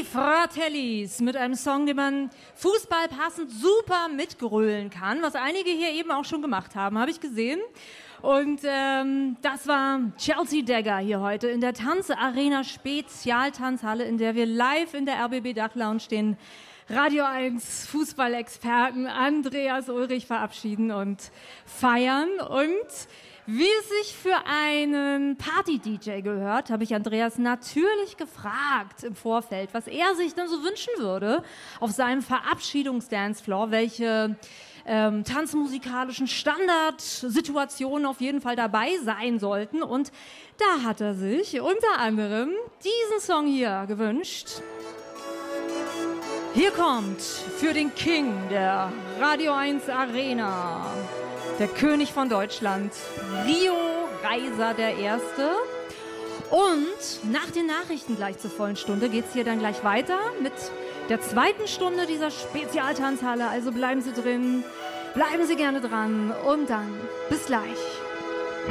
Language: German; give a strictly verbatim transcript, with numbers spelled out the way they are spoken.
Fratellis mit einem Song, den man Fußball passend super mitgrölen kann, was einige hier eben auch schon gemacht haben, habe ich gesehen. Und ähm, das war Chelsea Dagger hier heute in der Tanzarena Spezialtanzhalle, in der wir live in der R B B Dachlounge stehen. Radio eins Fußballexperten Andreas Ulrich verabschieden und feiern. Und wie es sich für einen Party-D J gehört, habe ich Andreas natürlich gefragt im Vorfeld, was er sich dann so wünschen würde auf seinem Verabschiedungsdancefloor, welche ähm, tanzmusikalischen Standardsituationen auf jeden Fall dabei sein sollten. Und da hat er sich unter anderem diesen Song hier gewünscht. Hier kommt für den King der Radio eins Arena, der König von Deutschland, Rio Reiser der Erste. Und nach den Nachrichten gleich zur vollen Stunde geht's hier dann gleich weiter mit der zweiten Stunde dieser Spezialtanzhalle. Also bleiben Sie drin, bleiben Sie gerne dran und dann bis gleich.